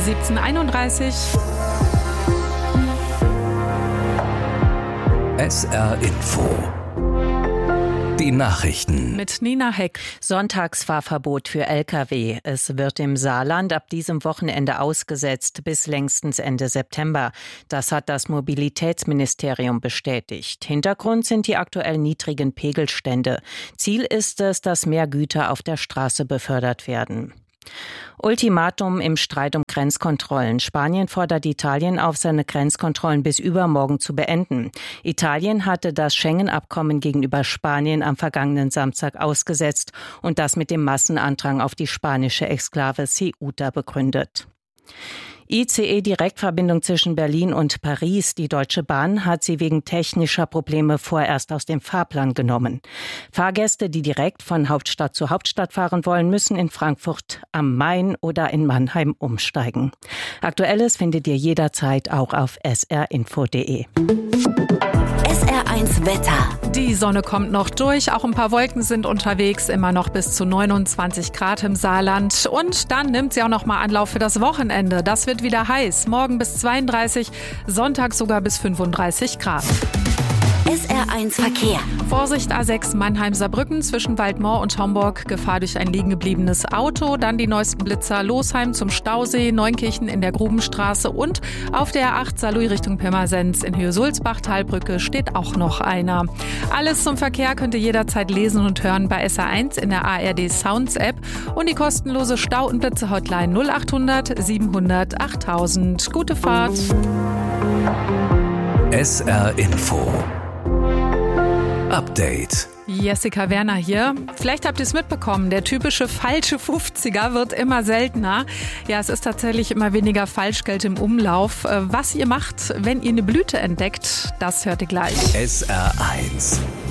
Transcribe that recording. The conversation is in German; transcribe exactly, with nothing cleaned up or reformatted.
siebzehn Uhr einunddreißig. S R Info. Die Nachrichten. Mit Nina Heck. Sonntagsfahrverbot für L K W. Es wird im Saarland ab diesem Wochenende ausgesetzt bis längstens Ende September. Das hat das Mobilitätsministerium bestätigt. Hintergrund sind die aktuell niedrigen Pegelstände. Ziel ist es, dass mehr Güter auf der Straße befördert werden. Ultimatum im Streit um Grenzkontrollen. Spanien fordert Italien auf, seine Grenzkontrollen bis übermorgen zu beenden. Italien hatte das Schengen-Abkommen gegenüber Spanien am vergangenen Samstag ausgesetzt und das mit dem Massenandrang auf die spanische Exklave Ceuta begründet. I C E-Direktverbindung zwischen Berlin und Paris. Die Deutsche Bahn hat sie wegen technischer Probleme vorerst aus dem Fahrplan genommen. Fahrgäste, die direkt von Hauptstadt zu Hauptstadt fahren wollen, müssen in Frankfurt am Main oder in Mannheim umsteigen. Aktuelles findet ihr jederzeit auch auf s r info punkt d e. S R eins Wetter. Die Sonne kommt noch durch, auch ein paar Wolken sind unterwegs, immer noch bis zu neunundzwanzig Grad im Saarland. Und dann nimmt sie auch noch mal Anlauf für das Wochenende. Das wird wieder heiß, morgen bis zweiunddreißig, Sonntag sogar bis fünfunddreißig Grad. S R eins Verkehr. Vorsicht A sechs Mannheim-Saarbrücken zwischen Waldmoor und Homburg. Gefahr durch ein liegen gebliebenes Auto. Dann die neuesten Blitzer Losheim zum Stausee, Neunkirchen in der Grubenstraße und auf der A acht Saarlouis Richtung Pirmasens in Höhe Sulzbach, Talbrücke steht auch noch einer. Alles zum Verkehr könnt ihr jederzeit lesen und hören bei S R eins in der A R D Sounds App und die kostenlose Stau- und Blitze-Hotline null achthundert siebenhundert achttausend. Gute Fahrt. S R Info. Update. Jessica Werner hier. Vielleicht habt ihr es mitbekommen, der typische falsche fünfziger wird immer seltener. Ja, es ist tatsächlich immer weniger Falschgeld im Umlauf. Was ihr macht, wenn ihr eine Blüte entdeckt, das hört ihr gleich. S R eins.